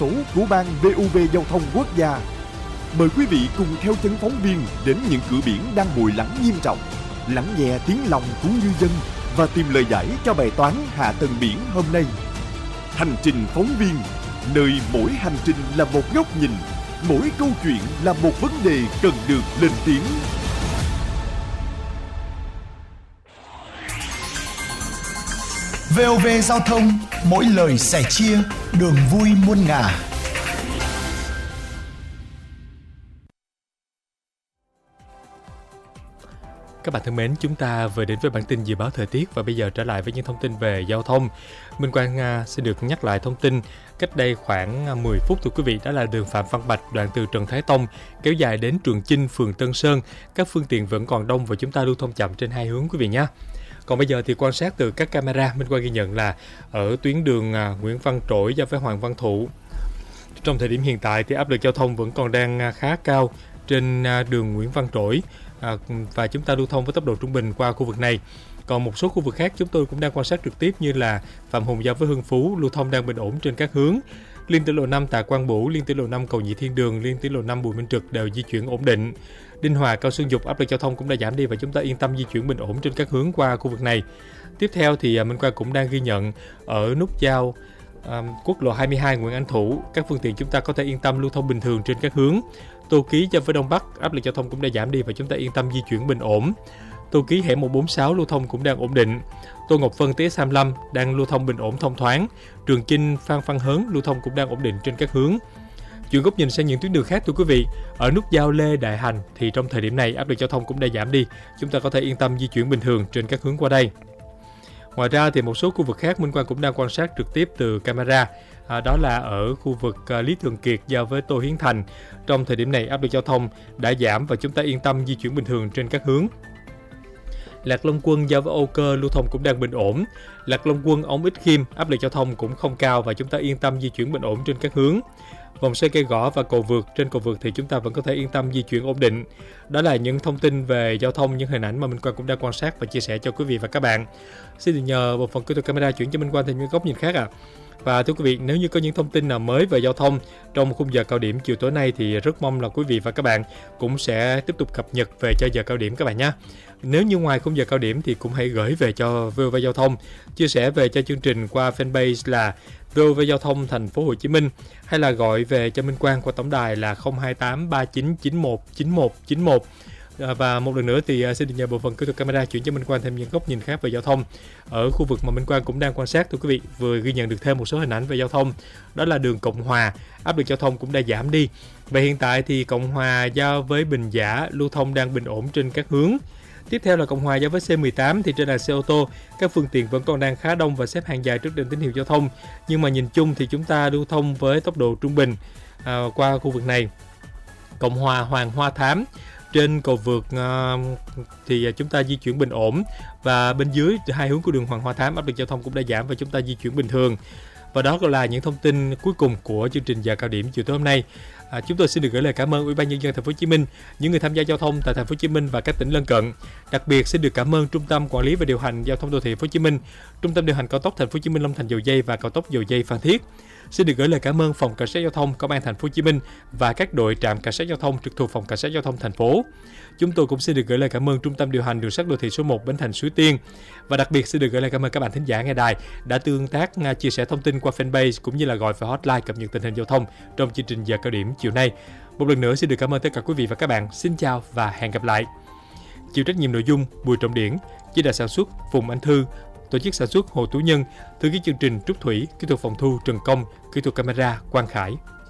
số của Ban VUB Giao thông Quốc gia. Mời quý vị cùng theo chân phóng viên đến những cửa biển đang bồi lắng nghiêm trọng, lắng nghe tiếng lòng của ngư dân và tìm lời giải cho bài toán hạ tầng biển hôm nay. Hành trình phóng viên, nơi mỗi hành trình là một góc nhìn, mỗi câu chuyện là một vấn đề cần được lên tiếng. VOV Giao thông, mỗi lời sẻ chia, đường vui muôn ngả. Các bạn thân mến, chúng ta vừa đến với bản tin dự báo thời tiết và bây giờ trở lại với những thông tin về giao thông. Minh Quang xin được nhắc lại thông tin cách đây khoảng 10 phút thưa quý vị, đó là đường Phạm Văn Bạch đoạn từ Trần Thái Tông kéo dài đến Trường Chinh, phường Tân Sơn. Các phương tiện vẫn còn đông và chúng ta lưu thông chậm trên hai hướng quý vị nhé. Còn bây giờ thì quan sát từ các camera, Minh Quang ghi nhận là ở tuyến đường Nguyễn Văn Trỗi giao với Hoàng Văn Thụ. Trong thời điểm hiện tại thì áp lực giao thông vẫn còn đang khá cao trên đường Nguyễn Văn Trỗi và chúng ta lưu thông với tốc độ trung bình qua khu vực này. Còn một số khu vực khác chúng tôi cũng đang quan sát trực tiếp như là Phạm Hùng giao với Hưng Phú lưu thông đang bình ổn trên các hướng. Liên tỉnh lộ 5 Tạ Quang Bửu, liên tỉnh lộ 5 Cầu Nhị Thiên Đường, liên tỉnh lộ 5 Bùi Minh Trực đều di chuyển ổn định. Đinh Hòa, Cao Xuân Dục áp lực giao thông cũng đã giảm đi và chúng ta yên tâm di chuyển bình ổn trên các hướng qua khu vực này. Tiếp theo thì Minh Quang cũng đang ghi nhận ở nút giao quốc lộ 22 Nguyễn Anh Thủ, các phương tiện chúng ta có thể yên tâm lưu thông bình thường trên các hướng. Tô Ký giao với Đông Bắc áp lực giao thông cũng đã giảm đi và chúng ta yên tâm di chuyển bình ổn. Tô Ký hẻm 146 lưu thông cũng đang ổn định. Tô Ngọc Vân TS25 đang lưu thông bình ổn thông thoáng. Trường Chinh Phan Văn Hớn lưu thông cũng đang ổn định trên các hướng. Chuyển góc nhìn sang những tuyến đường khác thưa quý vị, ở nút giao Lê Đại Hành thì trong thời điểm này áp lực giao thông cũng đã giảm đi, chúng ta có thể yên tâm di chuyển bình thường trên các hướng qua đây. Ngoài ra thì một số khu vực khác Minh Quang cũng đang quan sát trực tiếp từ camera, đó là ở khu vực Lý Thường Kiệt giao với Tô Hiến Thành. Trong thời điểm này áp lực giao thông đã giảm và chúng ta yên tâm di chuyển bình thường trên các hướng. Lạc Long Quân giao với Âu Cơ lưu thông cũng đang bình ổn. Lạc Long Quân Ống Ích Khiêm áp lực giao thông cũng không cao và chúng ta yên tâm di chuyển bình ổn trên các hướng. Vòng xoay Cây Gõ và cầu vượt, trên cầu vượt thì chúng ta vẫn có thể yên tâm di chuyển ổn định. Đó là những thông tin về giao thông, những hình ảnh mà Minh Quang cũng đã quan sát và chia sẻ cho quý vị và các bạn. Xin được nhờ một phần kỹ thuật camera chuyển cho Minh Quang thêm những góc nhìn khác ạ. Và thưa quý vị, nếu như có những thông tin nào mới về giao thông trong khung giờ cao điểm chiều tối nay thì rất mong là quý vị và các bạn cũng sẽ tiếp tục cập nhật về cho giờ cao điểm các bạn nhé. Nếu như ngoài khung giờ cao điểm thì cũng hãy gửi về cho VOV Giao thông, chia sẻ về cho chương trình qua fanpage là VOV Giao thông Thành phố Hồ Chí Minh hay là gọi về cho Minh Quang qua tổng đài là 028 3991 9191. Và một lần nữa thì xin được nhờ bộ phận kỹ thuật camera chuyển cho Minh Quang thêm những góc nhìn khác về giao thông ở khu vực mà Minh Quang cũng đang quan sát. Thưa quý vị, vừa ghi nhận được thêm một số hình ảnh về giao thông, đó là đường Cộng Hòa, áp lực giao thông cũng đã giảm đi và hiện tại thì Cộng Hòa giao với Bình Giả lưu thông đang bình ổn trên các hướng. Tiếp theo là Cộng Hòa giao với C18 thì trên làn xe ô tô các phương tiện vẫn còn đang khá đông và xếp hàng dài trước đèn tín hiệu giao thông, nhưng mà nhìn chung thì chúng ta lưu thông với tốc độ trung bình qua khu vực này. Cộng Hòa Hoàng Hoa Thám trên cầu vượt thì chúng ta di chuyển bình ổn và bên dưới hai hướng của đường Hoàng Hoa Thám áp lực giao thông cũng đã giảm và chúng ta di chuyển bình thường. Và đó là những thông tin cuối cùng của chương trình giờ cao điểm chiều tối hôm nay. Chúng tôi xin được gửi lời cảm ơn Ủy ban Nhân dân Thành phố Hồ Chí Minh, những người tham gia giao thông tại Thành phố Hồ Chí Minh và các tỉnh lân cận. Đặc biệt xin được cảm ơn Trung tâm Quản lý và Điều hành Giao thông Đô thị Thành phố Hồ Chí Minh, Trung tâm điều hành cao tốc Thành phố Hồ Chí Minh Long Thành Dầu Giây và cao tốc Dầu Giây Phan Thiết. Xin được gửi lời cảm ơn Phòng Cảnh sát Giao thông Công an Thành phố Hồ Chí Minh và các đội trạm cảnh sát giao thông trực thuộc Phòng Cảnh sát Giao thông thành phố. Chúng tôi cũng xin được gửi lời cảm ơn Trung tâm điều hành đường sắt đô thị số 1 Bến Thành Suối Tiên và đặc biệt xin được gửi lời cảm ơn các bạn thính giả nghe đài đã tương tác chia sẻ thông tin qua fanpage cũng như là gọi về hotline cập nhật tình hình giao thông trong chương trình giờ cao điểm chiều nay. Một lần nữa xin được cảm ơn tất cả quý vị và các bạn. Xin chào và hẹn gặp lại. Chịu trách nhiệm nội dung Bùi Trọng Điển, chỉ đạo sản xuất Phùng Anh Thư, tổ chức sản xuất Hồ Tú Nhân, thư ký chương trình Trúc Thủy, kỹ thuật phòng thu Trần Công, kỹ thuật camera Quang Khải.